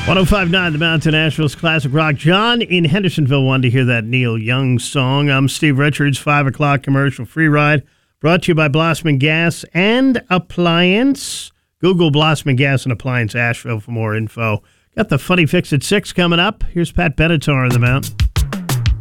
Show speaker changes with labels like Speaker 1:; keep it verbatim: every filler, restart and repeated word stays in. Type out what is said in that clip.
Speaker 1: one oh five point nine The Mountain, Nashville's classic rock. John in Hendersonville wanted to hear that Neil Young song. I'm Steve Richards, five o'clock commercial free ride. Brought to you by Blossman Gas and Appliance. Google Blossman Gas and Appliance Asheville for more info. Got the Funny Fix at six coming up. Here's Pat Benatar on the Mountain.